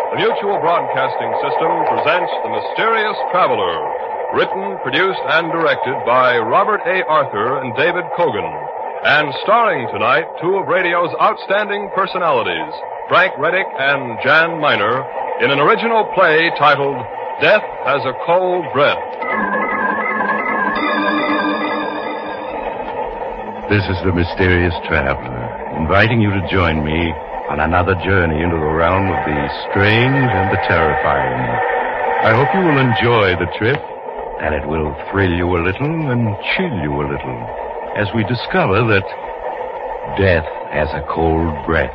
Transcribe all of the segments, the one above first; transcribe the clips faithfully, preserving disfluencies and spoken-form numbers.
The Mutual Broadcasting System presents The Mysterious Traveler, written, produced, and directed by Robert A. Arthur and David Kogan, and starring tonight two of radio's outstanding personalities, Frank Reddick and Jan Miner, in an original play titled Death Has a Cold Breath. This is The Mysterious Traveler, inviting you to join me on another journey into the realm of the strange and the terrifying. I hope you will enjoy the trip, and it will thrill you a little and chill you a little as we discover that death has a cold breath.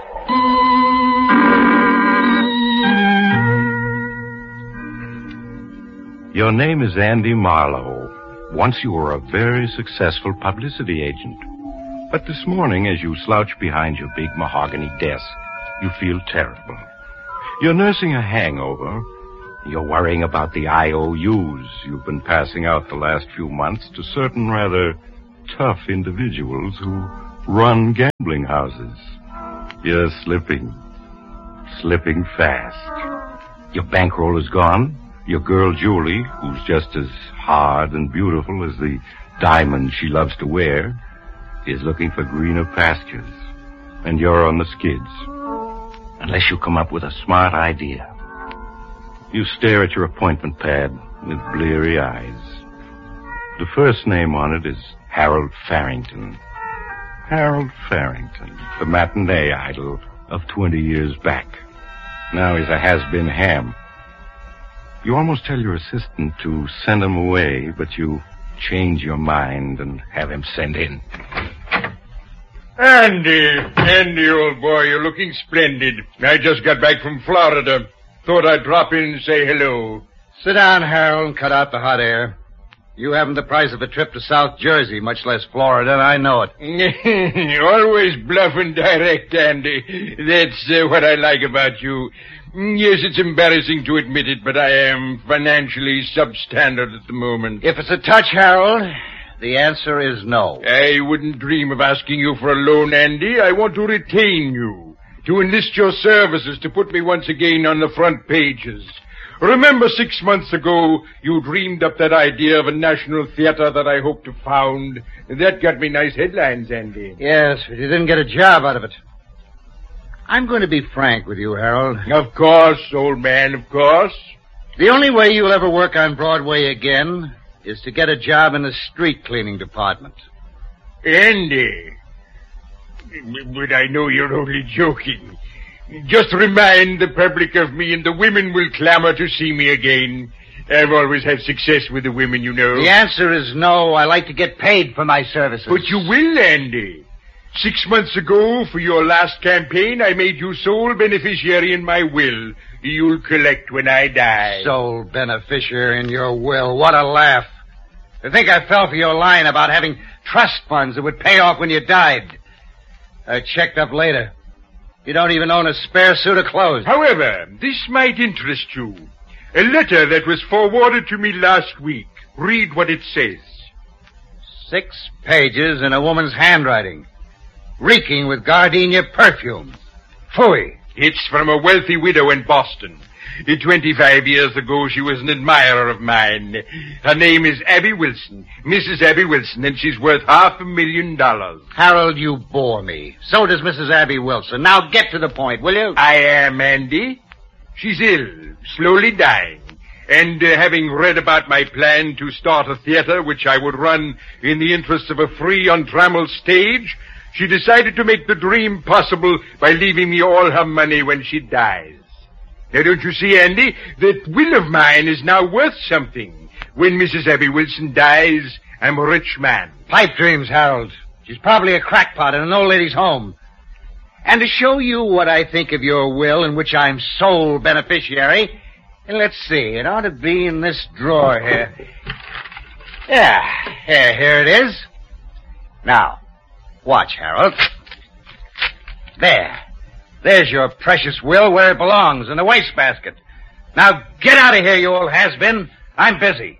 Your name is Andy Marlowe. Once you were a very successful publicity agent. But this morning, as you slouch behind your big mahogany desk, you feel terrible. You're nursing a hangover. You're worrying about the I O Us you've been passing out the last few months to certain rather tough individuals who run gambling houses. You're slipping. Slipping fast. Your bankroll is gone. Your girl, Julie, who's just as hard and beautiful as the diamond she loves to wear, is looking for greener pastures. And you're on the skids. Unless you come up with a smart idea. You stare at your appointment pad with bleary eyes. The first name on it is Harold Farrington. Harold Farrington, the matinee idol of twenty years back. Now he's a has-been ham. You almost tell your assistant to send him away, but you change your mind and have him sent in. Andy, Andy, old boy, you're looking splendid. I just got back from Florida. Thought I'd drop in and say hello. Sit down, Harold, and cut out the hot air. You haven't the price of a trip to South Jersey, much less Florida, and I know it. Always bluff and direct, Andy. That's uh, what I like about you. Yes, it's embarrassing to admit it, but I am financially substandard at the moment. If it's a touch, Harold, the answer is no. I wouldn't dream of asking you for a loan, Andy. I want to retain you, to enlist your services to put me once again on the front pages. Remember six months ago, you dreamed up that idea of a national theater that I hoped to found. That got me nice headlines, Andy. Yes, but you didn't get a job out of it. I'm going to be frank with you, Harold. Of course, old man, of course. The only way you'll ever work on Broadway again is to get a job in the street cleaning department. Andy, but I know you're only joking. Just remind the public of me and the women will clamor to see me again. I've always had success with the women, you know. The answer is no. I like to get paid for my services. But you will, Andy. Six months ago, for your last campaign, I made you sole beneficiary in my will. You'll collect when I die. Sole beneficiary in your will. What a laugh. I think I fell for your line about having trust funds that would pay off when you died. I checked up later. You don't even own a spare suit of clothes. However, this might interest you. A letter that was forwarded to me last week. Read what it says. Six pages in a woman's handwriting. Reeking with gardenia perfume. Phooey. It's from a wealthy widow in Boston. Twenty-five years ago, she was an admirer of mine. Her name is Abby Wilson, Missus Abby Wilson, and she's worth half a million dollars. Harold, you bore me. So does Missus Abby Wilson. Now get to the point, will you? I am, Andy. She's ill, slowly dying. And uh, having read about my plan to start a theater, which I would run in the interest of a free, untrammeled stage, she decided to make the dream possible by leaving me all her money when she dies. Now, don't you see, Andy, that will of mine is now worth something. When Missus Abby Wilson dies, I'm a rich man. Pipe dreams, Harold. She's probably a crackpot in an old lady's home. And to show you what I think of your will, in which I'm sole beneficiary, let's see, it ought to be in this drawer here. Yeah, here, here it is. Now, watch, Harold. There. There's your precious will where it belongs, in the wastebasket. Now get out of here, you old has-been. I'm busy.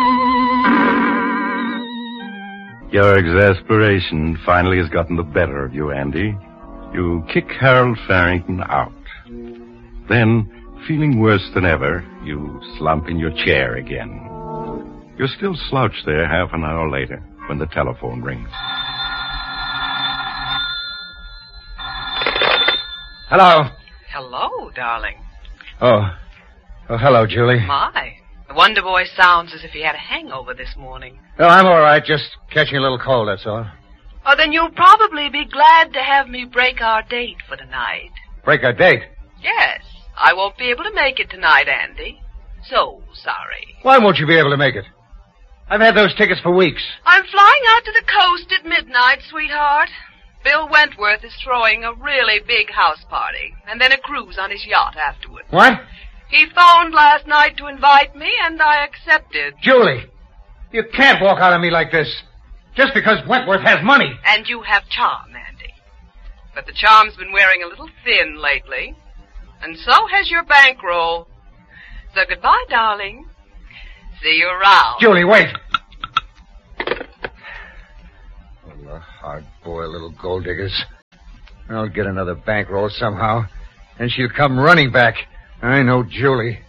Your exasperation finally has gotten the better of you, Andy. You kick Harold Farrington out. Then, Feeling worse than ever, you slump in your chair again. You're still slouched there half an hour later when the telephone rings. Hello. Hello, darling. Oh. Oh, hello, Julie. My. The Wonder Boy sounds as if he had a hangover this morning. Oh, I'm all right. Just catching a little cold, that's all. Oh, then you'll probably be glad to have me break our date for tonight. Break our date? Yes. I won't be able to make it tonight, Andy. So sorry. Why won't you be able to make it? I've had those tickets for weeks. I'm flying out to the coast at midnight, sweetheart. Bill Wentworth is throwing a really big house party, and then a cruise on his yacht afterwards. What? He phoned last night to invite me, and I accepted. Julie, you can't walk out on me like this. Just because Wentworth has money. And you have charm, Andy. But the charm's been wearing a little thin lately. And so has your bankroll. So goodbye, darling. See you around. Julie, wait. Oh, the hard-boiled little gold diggers. I'll get another bankroll somehow, and she'll come running back. I know Julie.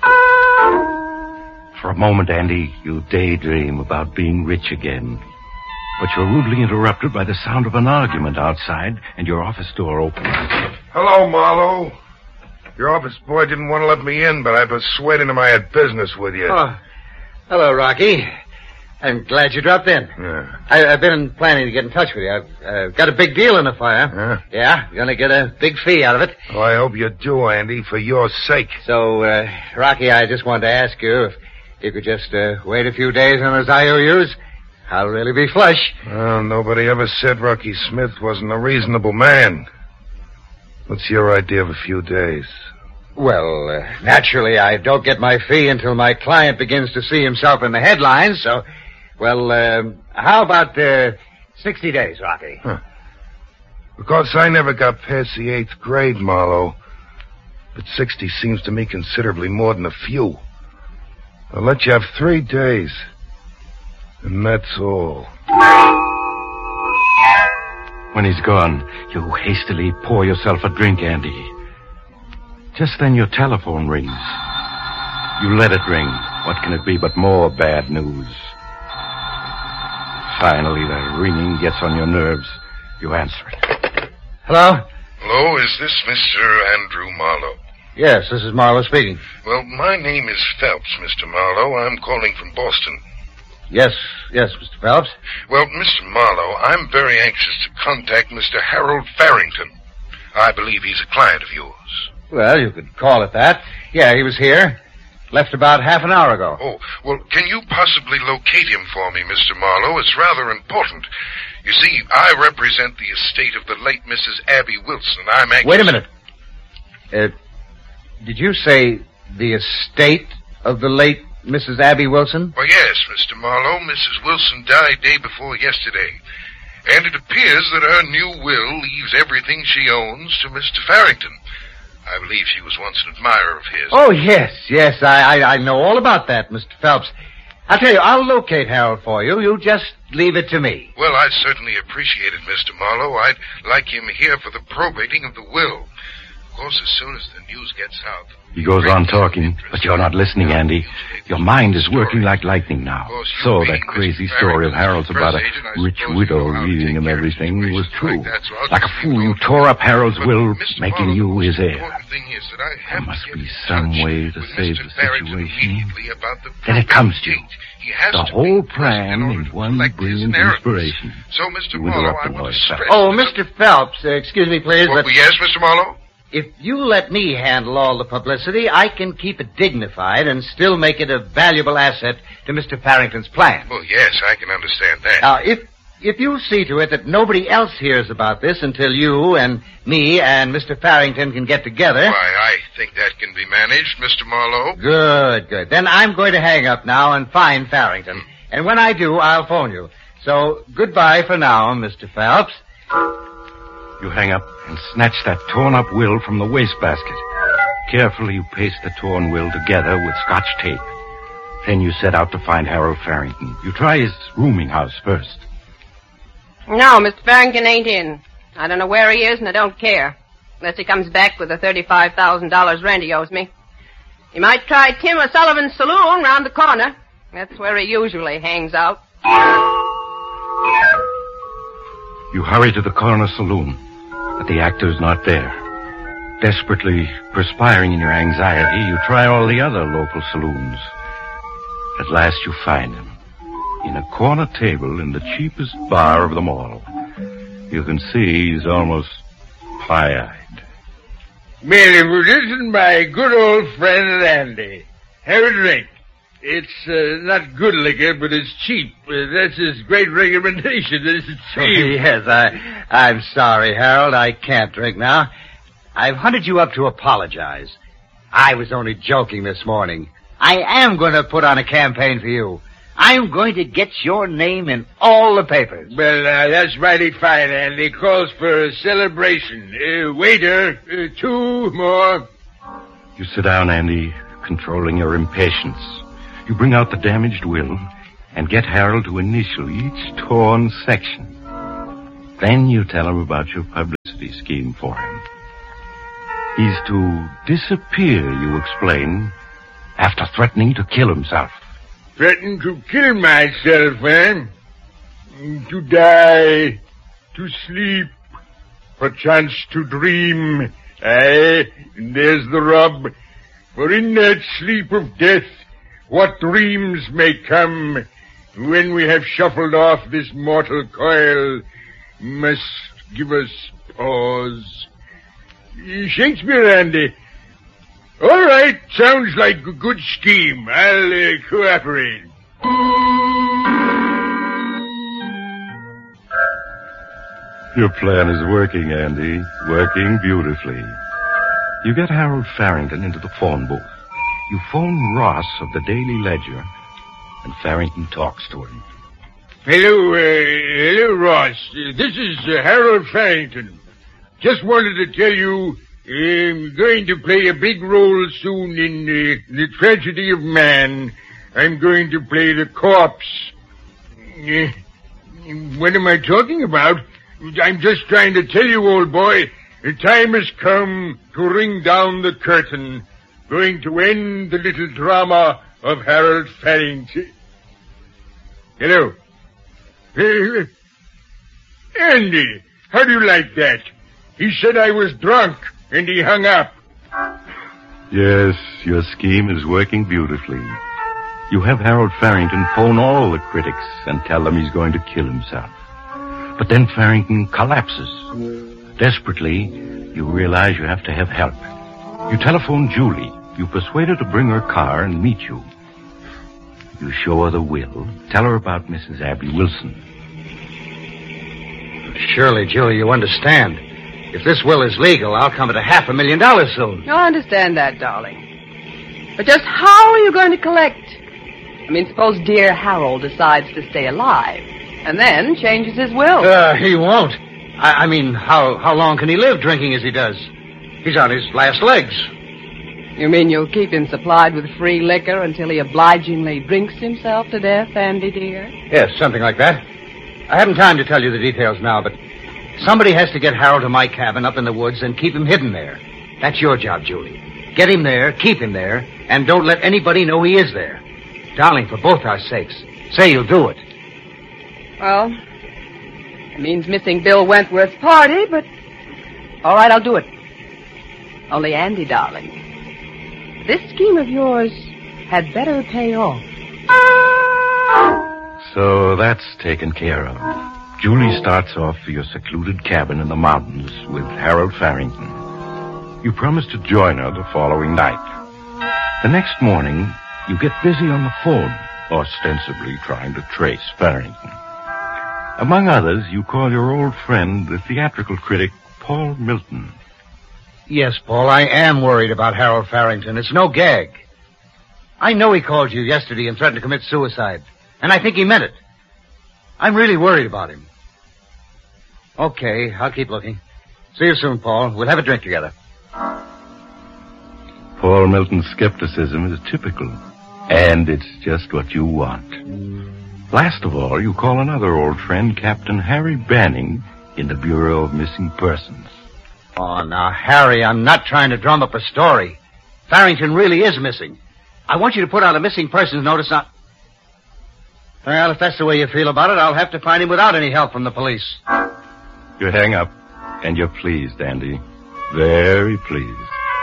For a moment, Andy, you daydream about being rich again. But you're rudely interrupted by the sound of an argument outside, and your office door opens. Hello, Marlowe. Your office boy didn't want to let me in, but I persuaded him I had business with you. Oh, hello, Rocky. I'm glad you dropped in. Yeah. I, I've been planning to get in touch with you. I've uh, got a big deal in the fire. Yeah? Yeah, you're going to get a big fee out of it. Oh, I hope you do, Andy, for your sake. So, uh, Rocky, I just wanted to ask you if you could just uh, wait a few days on those I O Us. I'll really be flush. Well, nobody ever said Rocky Smith wasn't a reasonable man. What's your idea of a few days? Well, uh, naturally, I don't get my fee until my client begins to see himself in the headlines, so... Well, uh, how about uh, sixty days, Rocky? Huh. Because I never got past the eighth grade, Marlowe. But sixty seems to me considerably more than a few. I'll let you have three days. And that's all. When he's gone, you hastily pour yourself a drink, Andy. Just then your telephone rings. You let it ring. What can it be but more bad news? Finally, the ringing gets on your nerves. You answer it. Hello? Hello, is this Mister Andrew Marlowe? Yes, this is Marlowe speaking. Well, my name is Phelps, Mister Marlowe. I'm calling from Boston. Yes, yes, Mister Phelps. Well, Mister Marlowe, I'm very anxious to contact Mister Harold Farrington. I believe he's a client of yours. Well, you could call it that. Yeah, he was here. Left about half an hour ago. Oh, well, can you possibly locate him for me, Mister Marlowe? It's rather important. You see, I represent the estate of the late Missus Abby Wilson. I'm anxious... Wait a minute. Uh, did you say the estate of the late Missus Abby Wilson? Well, yes, Mister Marlowe. Missus Wilson died day before yesterday. And it appears that her new will leaves everything she owns to Mister Farrington. I believe she was once an admirer of his. Oh, yes, yes, I, I, I know all about that, Mister Phelps. I'll tell you, I'll locate Harold for you. You just leave it to me. Well, I certainly appreciate it, Mister Marlowe. I'd like him here for the probating of the will. Of course, as soon as the news gets out... He goes on talking, but you're not listening, Andy. Your mind is working like lightning now. So that crazy story of Harold's about a rich widow leaving him everything was true. Like a fool, you tore up Harold's will, making you his heir. There must be some way to save the situation. Then it comes to you. The whole plan in one brilliant inspiration. So, Mister You Marlowe, interrupt I the want boy, to Phelps. stress... Oh, Mister Phelps, uh, excuse me, please, Well, but yes, Mister Marlowe? if you let me handle all the publicity, I can keep it dignified and still make it a valuable asset to Mister Farrington's plan. Well, yes, I can understand that. Now, if if you see to it that nobody else hears about this until you and me and Mister Farrington can get together... Why, I think that can be managed, Mister Marlowe. Good, good. Then I'm going to hang up now and find Farrington. And when I do, I'll phone you. So, goodbye for now, Mister Phelps. You hang up and snatch that torn-up will from the wastebasket. Carefully, you paste the torn will together with scotch tape. Then you set out to find Harold Farrington. You try his rooming house first. No, Mister Farrington ain't in. I don't know where he is, and I don't care. Unless he comes back with the thirty-five thousand dollars rent he owes me. You might try Tim O'Sullivan's saloon round the corner. That's where he usually hangs out. You hurry to the corner saloon, but the actor's not there. Desperately perspiring in your anxiety, you try all the other local saloons. At last you find him. In a corner table in the cheapest bar of them all. You can see he's almost pie-eyed. Well, this is my good old friend Andy. Have a drink. It's uh, not good liquor, but it's cheap. Uh, that's his great recommendation. It's cheap. Yes, I, I'm sorry, Harold. I can't drink now. I've hunted you up to apologize. I was only joking this morning. I am going to put on a campaign for you. I'm going to get your name in all the papers. Well, uh, that's mighty fine, Andy. Calls for a celebration. Uh, waiter, uh, two more. You sit down, Andy, controlling your impatience. You bring out the damaged will and get Harold to initial each torn section. Then you tell him about your publicity scheme for him. He's to disappear, you explain, after threatening to kill himself. Threaten to kill myself, eh? To die, to sleep, perchance to dream. Aye, there's the rub. For in that sleep of death, what dreams may come when we have shuffled off this mortal coil must give us pause. Shakespeare, Andy. All right, sounds like a good scheme. I'll uh, cooperate. Your plan is working, Andy. Working beautifully. You get Harold Farrington into the phone booth. You phone Ross of the Daily Ledger, and Farrington talks to him. Hello, uh, hello, Ross. Uh, this is uh, Harold Farrington. Just wanted to tell you I'm going to play a big role soon in uh, The Tragedy of Man. I'm going to play the corpse. Uh, what am I talking about? I'm just trying to tell you, old boy, the time has come to ring down the curtain. Going to end the little drama of Harold Farrington. Hello. Uh, Andy, how do you like that? He said I was drunk, and he hung up. Yes, your scheme is working beautifully. You have Harold Farrington phone all the critics and tell them he's going to kill himself. But then Farrington collapses. Desperately, you realize you have to have help. You telephone Julie. You persuade her to bring her car and meet you. You show her the will. Tell her about Missus Abby Wilson. Surely, Julie, you understand. If this will is legal, I'll come at a half a million dollars soon. I understand that, darling. But just how are you going to collect? I mean, suppose dear Harold decides to stay alive and then changes his will. Uh, he won't. I, I mean, how, how long can he live drinking as he does? He's on his last legs. You mean you'll keep him supplied with free liquor until he obligingly drinks himself to death, Andy dear? Yes, something like that. I haven't time to tell you the details now, but somebody has to get Harold to my cabin up in the woods and keep him hidden there. That's your job, Julie. Get him there, keep him there, and don't let anybody know he is there. Darling, for both our sakes, say you'll do it. Well, it means missing Bill Wentworth's party, but all right, I'll do it. Only, Andy, darling, this scheme of yours had better pay off. So that's taken care of. Julie starts off for your secluded cabin in the mountains with Harold Farrington. You promise to join her the following night. The next morning, you get busy on the phone, ostensibly trying to trace Farrington. Among others, you call your old friend, the theatrical critic, Paul Milton. Yes, Paul, I am worried about Harold Farrington. It's no gag. I know he called you yesterday and threatened to commit suicide, and I think he meant it. I'm really worried about him. Okay, I'll keep looking. See you soon, Paul. We'll have a drink together. Paul Milton's skepticism is typical, and it's just what you want. Last of all, you call another old friend, Captain Harry Banning, in the Bureau of Missing Persons. Oh, now, Harry, I'm not trying to drum up a story. Farrington really is missing. I want you to put out a missing persons notice on... Well, if that's the way you feel about it, I'll have to find him without any help from the police. You hang up, and you're pleased, Andy. Very pleased.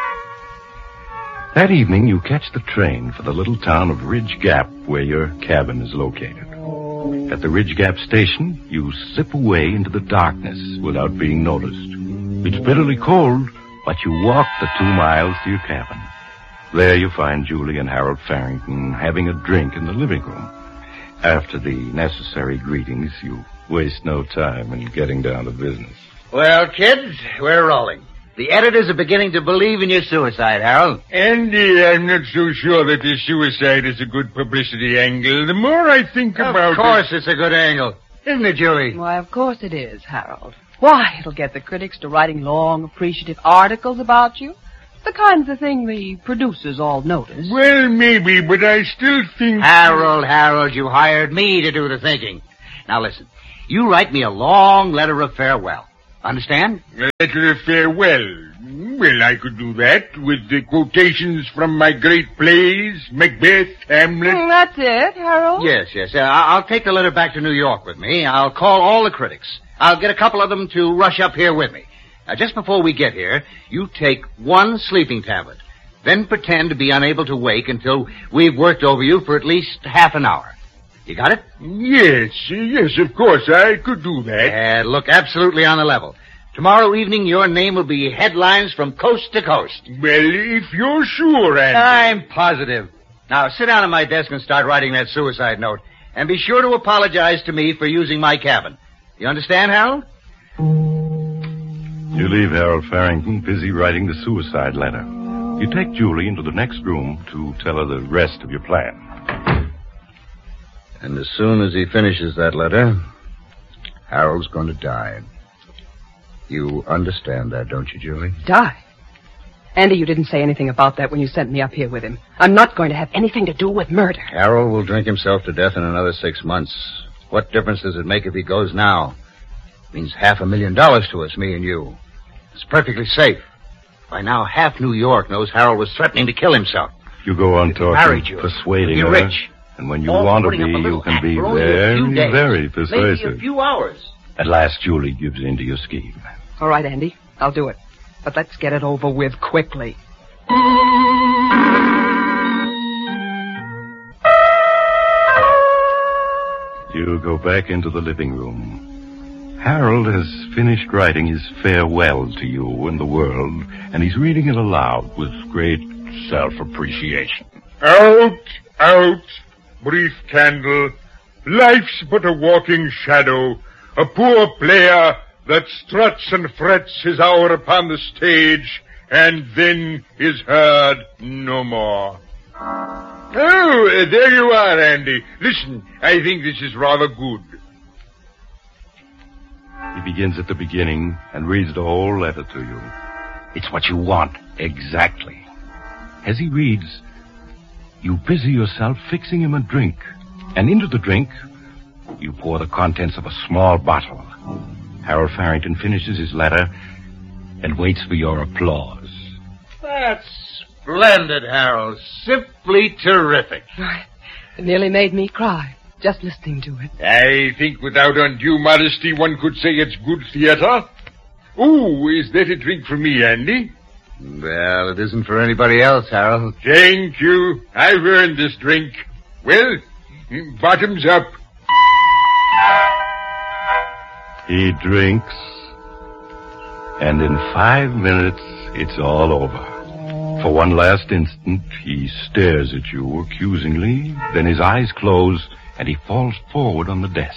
That evening, you catch the train for the little town of Ridge Gap, where your cabin is located. At the Ridge Gap station, you slip away into the darkness without being noticed. It's bitterly cold, but you walk the two miles to your cabin. There you find Julie and Harold Farrington having a drink in the living room. After the necessary greetings, you waste no time in getting down to business. Well, kids, we're rolling. The editors are beginning to believe in your suicide, Harold. Andy, I'm not so sure that this suicide is a good publicity angle. The more I think about it... Of course it's a good angle. Isn't it, Julie? Why, of course it is, Harold. Why, it'll get the critics to writing long, appreciative articles about you. The kind of thing the producers all notice. Well, maybe, but I still think... Harold, Harold, you hired me to do the thinking. Now listen, you write me a long letter of farewell. Understand? A letter of farewell. Well, I could do that with the quotations from my great plays, Macbeth, Hamlet. Mm, that's it, Harold. Yes, yes. Uh, I'll take the letter back to New York with me. I'll call all the critics. I'll get a couple of them to rush up here with me. Now, just before we get here, you take one sleeping tablet. Then pretend to be unable to wake until we've worked over you for at least half an hour. You got it? Yes, yes, of course, I could do that. Uh, look absolutely on the level. Tomorrow evening, your name will be headlines from coast to coast. Well, if you're sure, Andy. I'm positive. Now, sit down at my desk and start writing that suicide note. And be sure to apologize to me for using my cabin. You understand, Harold? You leave Harold Farrington busy writing the suicide letter. You take Julie into the next room to tell her the rest of your plan. And as soon as he finishes that letter, Harold's going to die. You understand that, don't you, Julie? Die? Andy, you didn't say anything about that when you sent me up here with him. I'm not going to have anything to do with murder. Harold will drink himself to death in another six months. What difference does it make if he goes now? It means half a million dollars to us, me and you. It's perfectly safe. By now, half New York knows Harold was threatening to kill himself. You go on If he talking, married you, persuading he'd be her. rich. And when you All want to putting be, up a you little can act be for only a few very, days. very persuasive. Maybe a few hours. At last, Julie gives in to your scheme. All right, Andy, I'll do it. But let's get it over with quickly. You go back into the living room. Harold has finished writing his farewell to you and the world, and he's reading it aloud with great self-appreciation. Out, out, brief candle. Life's but a walking shadow, a poor player that struts and frets his hour upon the stage, and then is heard no more. Oh, uh, there you are, Andy. Listen, I think this is rather good. He begins at the beginning and reads the whole letter to you. It's what you want, exactly. As he reads, you busy yourself fixing him a drink. And into the drink, you pour the contents of a small bottle. Harold Farrington finishes his letter and waits for your applause. That's splendid, Harold. Simply terrific. It nearly made me cry, just listening to it. I think without undue modesty one could say it's good theater. Oh, is that a drink for me, Andy? Well, it isn't for anybody else, Harold. Thank you. I've earned this drink. Well, bottoms up. He drinks, and in five minutes, it's all over. For one last instant, he stares at you accusingly, then his eyes close, and he falls forward on the desk.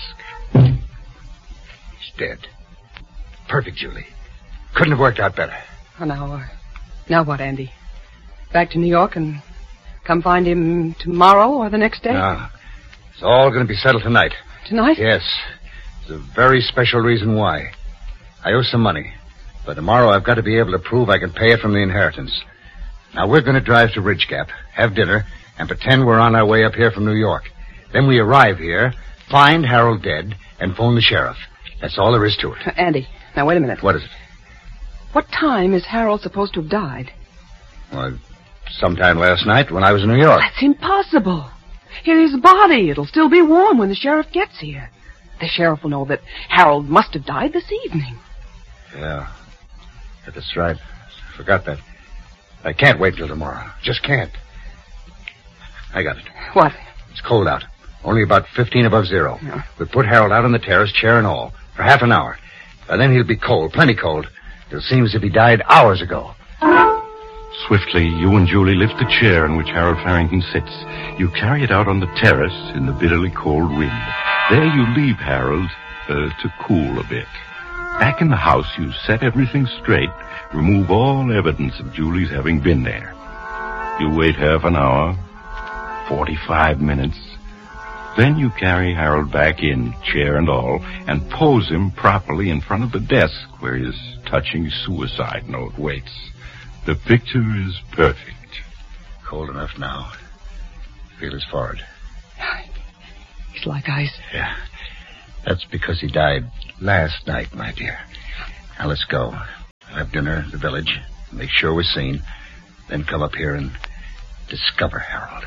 He's dead. Perfect, Julie. Couldn't have worked out better. Oh, now, uh, now what, Andy? Back to New York and come find him tomorrow or the next day? No. It's all going to be settled tonight. Tonight? Yes. There's a very special reason why. I owe some money, but tomorrow I've got to be able to prove I can pay it from the inheritance. Now, we're going to drive to Ridge Gap, have dinner, and pretend we're on our way up here from New York. Then we arrive here, find Harold dead, and phone the sheriff. That's all there is to it. Uh, Andy, now wait a minute. What is it? What time is Harold supposed to have died? Well, sometime last night when I was in New York. That's impossible. His body, it'll still be warm when the sheriff gets here. The sheriff will know that Harold must have died this evening. Yeah. Yeah, that's right. I forgot that. I can't wait till tomorrow. Just can't. I got it. What? It's cold out. Only about fifteen above zero. Yeah. We put Harold out on the terrace, chair and all, for half an hour. And then he'll be cold, plenty cold. It'll seem as if he died hours ago. Swiftly, you and Julie lift the chair in which Harold Farrington sits. You carry it out on the terrace in the bitterly cold wind. There you leave Harold uh, to cool a bit. Back in the house, you set everything straight, remove all evidence of Julie's having been there. You wait half an hour, forty-five minutes. Then you carry Harold back in, chair and all, and pose him properly in front of the desk where his touching suicide note waits. The picture is perfect. Cold enough now. Feel his forehead. He's like ice. Yeah. That's because he died last night, my dear. Now let's go. Have dinner at the village. Make sure we're seen. Then come up here and discover Harold.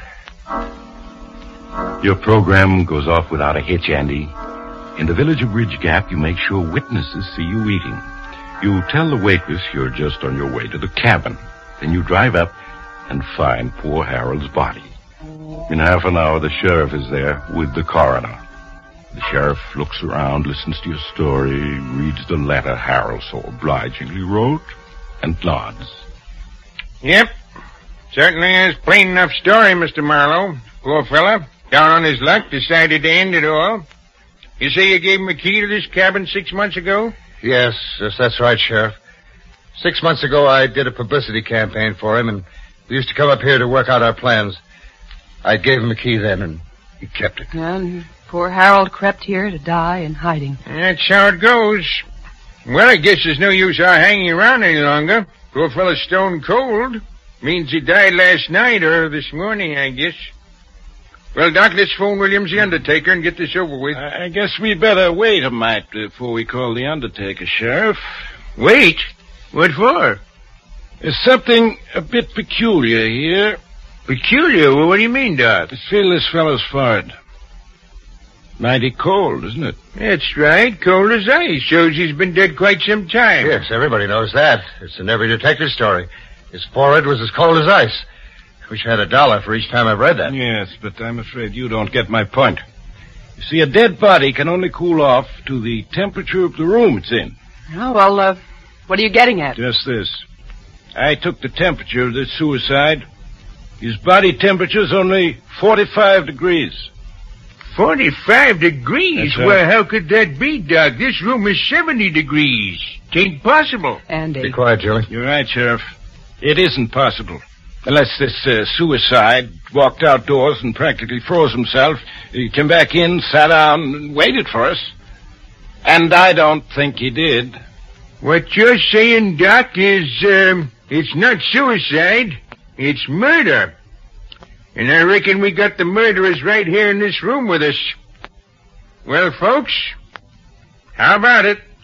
Your program goes off without a hitch, Andy. In the village of Ridge Gap, you make sure witnesses see you eating. You tell the waitress you're just on your way to the cabin. Then you drive up and find poor Harold's body. In half an hour, the sheriff is there with the coroner. The sheriff looks around, listens to your story, reads the letter Harold so obligingly wrote, and nods. Yep. Certainly is plain enough story, Mister Marlowe. Poor fella, down on his luck, decided to end it all. You say you gave him a key to this cabin six months ago? Yes, yes, that's right, Sheriff. Six months ago, I did a publicity campaign for him, and we used to come up here to work out our plans. I gave him a key then, and he kept it. And poor Harold crept here to die in hiding. That's how it goes. Well, I guess there's no use our hanging around any longer. Poor fella's stone cold. Means he died last night or this morning, I guess. Well, Doc, let's phone Williams the undertaker and get this over with. I guess we better wait a mite before we call the undertaker, Sheriff. Wait? What for? There's something a bit peculiar here. Peculiar? Well, what do you mean, Doc? Let's feel this fellow's forehead. Mighty cold, isn't it? That's right. Cold as ice. Shows he's been dead quite some time. Yes, everybody knows that. It's in every detective story. His forehead was as cold as ice. Wish I had a dollar for each time I've read that. Yes, but I'm afraid you don't get my point. You see, a dead body can only cool off to the temperature of the room it's in. Oh, well, uh, what are you getting at? Just this. I took the temperature of this suicide. His body temperature's only forty-five degrees. Forty-five degrees? That's right. Well, how could that be, Doc? This room is seventy degrees. Tain't possible. Andy. Be quiet, Julie. You're right, Sheriff. It isn't possible. Unless this uh, suicide walked outdoors and practically froze himself, he came back in, sat down, and waited for us. And I don't think he did. What you're saying, Doc, is, um, it's not suicide. It's murder. And I reckon we got the murderers right here in this room with us. Well, folks, how about it?